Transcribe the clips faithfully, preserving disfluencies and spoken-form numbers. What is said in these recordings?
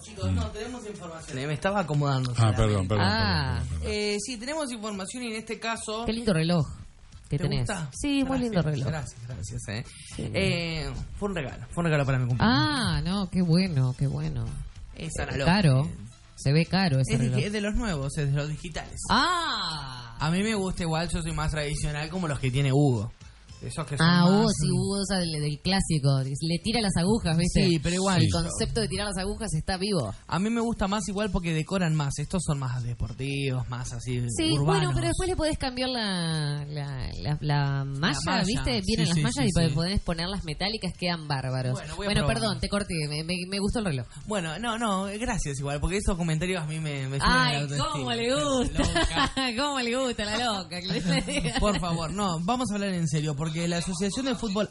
chicos, no, tenemos información. Me estaba acomodando. Ah, perdón, perdón. Ah. perdón, perdón. Eh, sí, tenemos información y en este caso... Qué lindo reloj que ¿Te tenés. gusta? Sí, muy Gracias, lindo reloj. Gracias, gracias. Eh. Sí. Eh, fue un regalo, fue un regalo para mi cumpleaños. Ah, no, qué bueno, qué bueno. Es Eh, analógico. caro. Se ve caro ese Es de, reloj. es de los nuevos, es de los digitales. Ah. A mí me gusta igual, yo soy más tradicional como los que tiene Hugo. Esos que son Ah, más... Hugo, sí, Hugo usa del, del clásico. Le tira las agujas, ¿viste? Sí, pero igual. El Sí. concepto de tirar las agujas está vivo. A mí me gusta más igual porque decoran más. Estos son más deportivos, más así Sí, urbanos. bueno, pero después le podés cambiar la, la, la, la malla, malla. ¿viste? Vienen Sí, las sí, mallas sí, y sí. podés poner las metálicas, quedan bárbaros. Bueno, voy a Bueno, probar. perdón, te corté, me, me, me gustó el reloj. Bueno, no, no, gracias igual, porque esos comentarios a mí me, me suben Ay, la autoestima. cómo le gusta. Loca. Cómo le gusta la loca. que le diga. Por favor, no, vamos a hablar en serio, porque la Asociación de Fútbol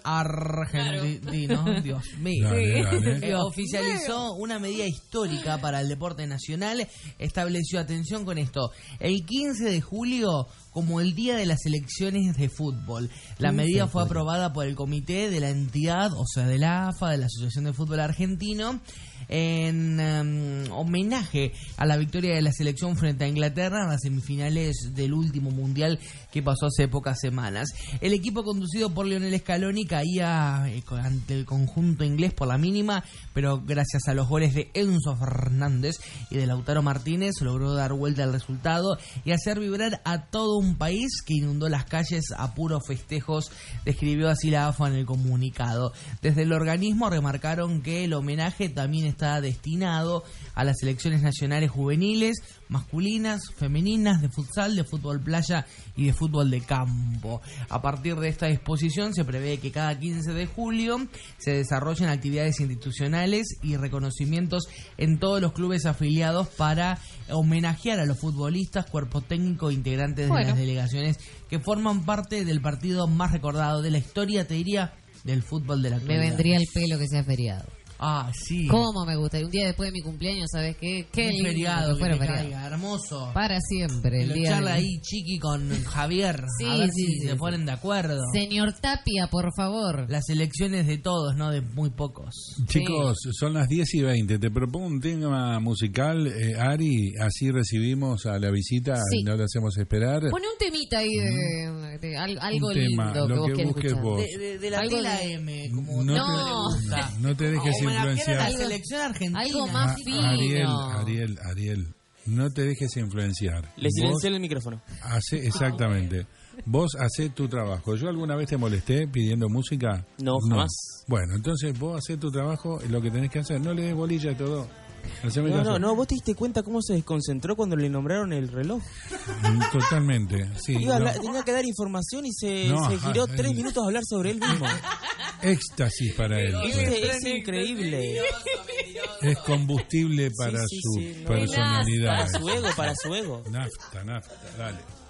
Argentino, Dios mío, Dale, dale. eh, oficializó una medida histórica para el deporte nacional. Estableció, atención con esto, el quince de julio como el día de las elecciones de fútbol. La medida fue aprobada por el comité de la entidad, o sea, de la A F A, de la Asociación de Fútbol Argentino, en um, homenaje a la victoria de la selección frente a Inglaterra en las semifinales del último mundial que pasó hace pocas semanas. El equipo conducido por Lionel Scaloni caía eh, ante el conjunto inglés por la mínima, pero gracias a los goles de Enzo Fernández y de Lautaro Martínez logró dar vuelta al resultado y hacer vibrar a todo un país que inundó las calles a puros festejos, describió así la A F A en el comunicado. Desde el organismo remarcaron que el homenaje también está destinado a las selecciones nacionales juveniles, masculinas, femeninas, de futsal, de fútbol playa y de fútbol de campo. A partir de esta disposición se prevé que cada quince de julio se desarrollen actividades institucionales y reconocimientos en todos los clubes afiliados para homenajear a los futbolistas, cuerpo técnico e integrantes de Bueno. las delegaciones que forman parte del partido más recordado de la historia, te diría, del fútbol de la Me actualidad. vendría el pelo que sea feriado. Ah, sí. ¿Cómo me gusta? Y un día después de mi cumpleaños, ¿sabes qué? Qué Un lindo feriado que que fuera te feriado. caiga, hermoso. Para siempre, el Lo día charla de- ahí Chiqui con Javier, Sí, a ver sí, si sí, se sí. ponen de acuerdo. Señor Tapia, por favor. Las elecciones de todos, no de muy pocos. Chicos, son las diez y veinte. Te propongo un tema musical, eh, Ari, así recibimos a la visita, Sí. no le hacemos esperar. Pone un temita ahí de, de al- algo Un tema, lindo que lo vos que querés busques escuchar. vos. De, de, de la Algo tela de- M, como No tanto te- le gusta. no te dejes Como homenajear influenciar. a la Algo- selección argentina. algo más A- fino. Ariel, Ariel, Ariel, no te dejes influenciar. Le Vos silencié el micrófono. hace, exactamente. Vos hacé tu trabajo. ¿Yo alguna vez te molesté pidiendo música? No, jamás. Bueno, entonces vos hacé tu trabajo, lo que tenés que hacer. No le des bolilla a todo. Haceme No, caso. no, no, vos te diste cuenta cómo se desconcentró cuando le nombraron el reloj. Mm, Totalmente, sí. Iba a no. hablar- tenía que dar información y se, No, se ajá, giró él- tres minutos a hablar sobre él mismo. Éxtasis para él. Este es increíble. Es combustible para Sí, sí, su sí, no. personalidad. Para su ego, para su ego. Nafta, nafta, dale.